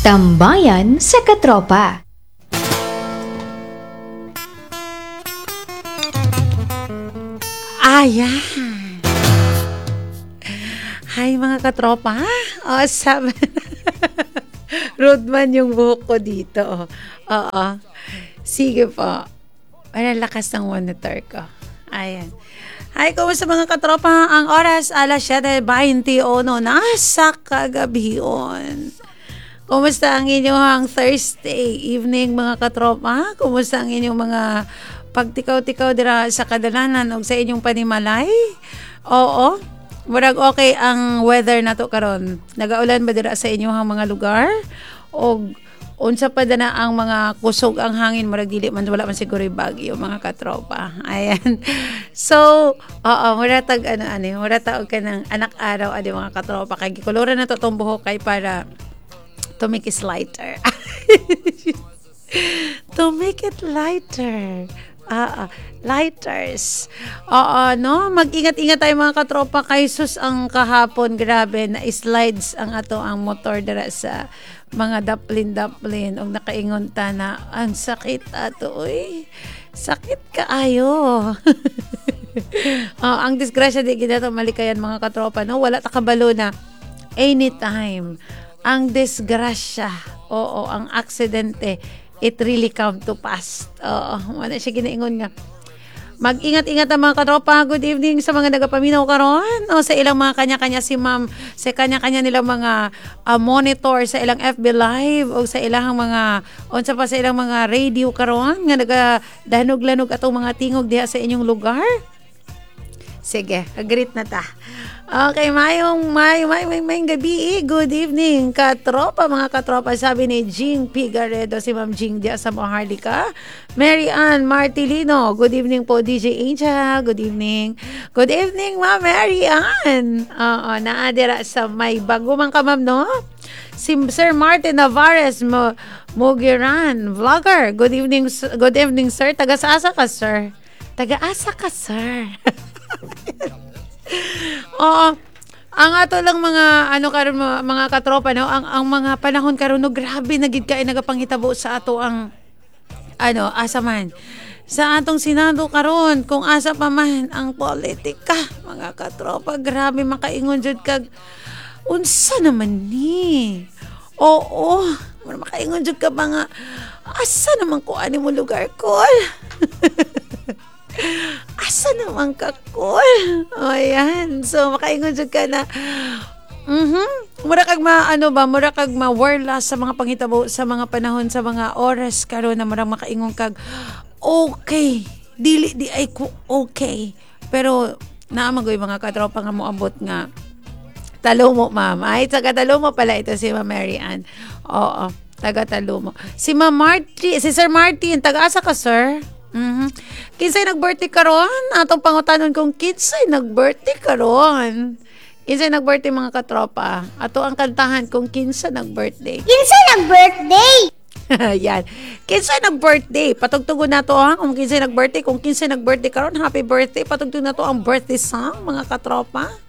Tambayan sa Katropa. Ayan. Hi mga katropa. Awesome. Roadman yung buhok ko dito. Oo. Sige po. Ang lakas ng monitor ko. Ayan. Hi, kumusta mga katropa? Ang oras, alas 7:21 nasa kagabion. Kumusta ang inyong Thursday evening mga katropa? Kumusta ang inyong mga pagtikaw-tikaw dira sa kadalanan o sa inyong panimalay? Oo. Murag okay ang weather na to karon. Nagaulan ba dira sa inyong mga lugar? O unsa pa na ang mga kusog ang hangin, murag dili man, wala man siguro yung bagyo mga katropa. Ayan. So, mura tag mura taog ka ng anak araw adi mga katropa, kay gikolora na to tong buhok kay para to make it lighter. To make it lighter. Lighters. No? Mag-ingat-ingat tayo mga katropa, kay sus ang kahapon, grabe, na slides ang ato ang motor dira sa mga daplin-daplin. Og nakaingon ta na, ang sakit ato, uy. Sakit kaayo. Ang disgrasya di ginato malikayan mga katropa, no? Wala ta kabalo na anytime ang disgrasya, ang aksidente, it really come to pass. Wala siya ginaingon nga. Mag-ingat-ingat ang mga katropa. Good evening sa mga nagapaminaw karon. Sa ilang mga kanya-kanya si ma'am, sa kanya-kanya nilang mga monitor sa ilang FB Live o sa ilang mga, sa ilang mga radio karon nga nagadanog-lanog atong mga tingog diha sa inyong lugar. Sige, agreed na ta. Okay, mayong gabi. Good evening, katropa, mga katropa. Sabi ni Jing Pigaredo, si Ma'am Jing dia sa Maharlika. Mary Ann Martilino, good evening po, DJ Angel. Good evening. Good evening, Ma'am Mary Ann. Naadira sa may bago man ka, Ma'am, no? Si Sir Martin Navarez Mugiran, vlogger. Good evening, sir. Taga-asa ka, sir? Taga-asa ka, sir? Ang ato lang mga karon mga katropa, no, ang mga panahon karon, no, grabe na gid kay nagapanghitabo sa ato ang asa man sa atong Senado karon, kung asa pa man ang politika mga katropa, grabe makaingon jud kag unsa naman ni. Makaingon jud ka mga asa naman ko ani mo lugar ko. Asa naman ka, cool? Ayan. So, makaingon dyan ka na, mura kag mura kag ma-warla sa mga panghitabo, sa mga panahon, sa mga oras karon na murang makaingon kag, okay. Dili di ay ko okay. Pero, naamagoy mga katropa nga moabot nga, Talomo, ma'am. Ay, taga Talomo pala ito si Ma'am Mary Ann. Oo, taga Talomo. Si Sir Martin, taga-asa ka, sir? Kinsay nag-birthday karon? Atong pangutanon kung kinsay nag-birthday karon. Kinsay nag-birthday mga katropa? Ato ang kantahan kung kinsay nag-birthday. Kinsay nag-birthday? Yan. Kinsay nag-birthday? Patugtugon na to kung kinsay nag-birthday. Kung kinsay nag-birthday karon, happy birthday. Patugtugon na to ang birthday song mga katropa.